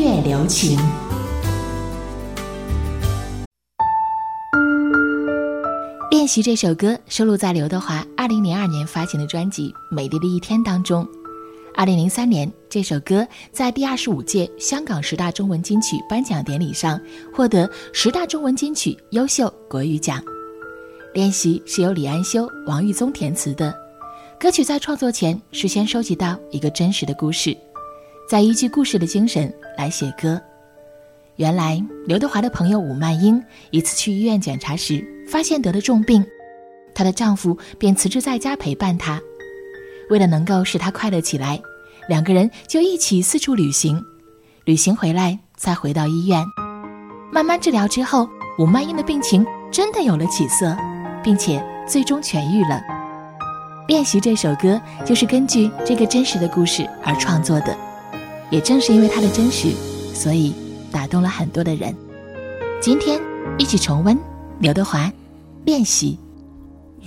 乐留情。练习这首歌收录在刘德华2002年发行的专辑《美丽的一天》当中。2003年，这首歌在第25届香港10大中文金曲颁奖典礼上获得10大中文金曲优秀国语奖。练习是由李安修、王玉宗填词的，歌曲在创作前事先收集到一个真实的故事，再依据故事的精神来写歌。原来刘德华的朋友伍曼英一次去医院检查时发现得了重病，她的丈夫便辞职在家陪伴她。为了能够使她快乐起来，两个人就一起四处旅行，旅行回来再回到医院。慢慢治疗之后，伍曼英的病情真的有了起色，并且最终痊愈了。练习这首歌就是根据这个真实的故事而创作的，也正是因为它的真实，所以打动了很多的人。今天一起重温刘德华练习。